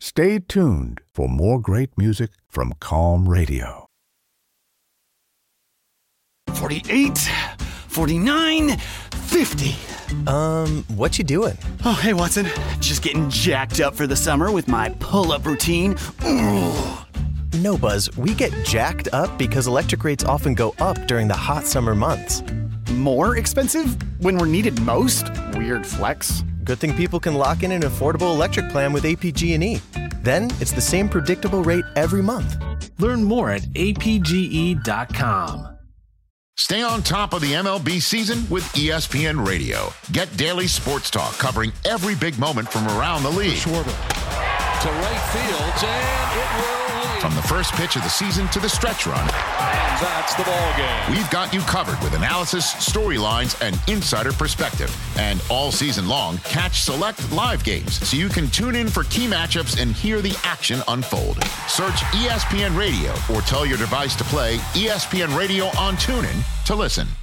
Stay tuned for more great music from Calm Radio. 48, 49, 50. What you doing? Oh, hey, Watson. Just getting jacked up for the summer with my pull-up routine. Ooh. No, Buzz, we get jacked up because electric rates often go up during the hot summer months. More expensive when we're needed most? Weird flex. Good thing people can lock in an affordable electric plan with APG&E. Then it's the same predictable rate every month. Learn more at apge.com. Stay on top of the MLB season with ESPN Radio. Get daily sports talk covering every big moment from around the league. Schwarber to right field, and it will lead. From the first pitch of the season to the stretch run. And that's the ball game. We've got you covered with analysis, storylines, and insider perspective. And all season long, catch select live games so you can tune in for key matchups and hear the action unfold. Search ESPN Radio or tell your device to play ESPN Radio on TuneIn to listen.